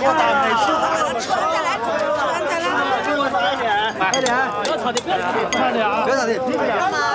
我打没事。 穿着来，穿着来。 快点，快点，不要吵的，不要吵的，快点啊！不要吵的，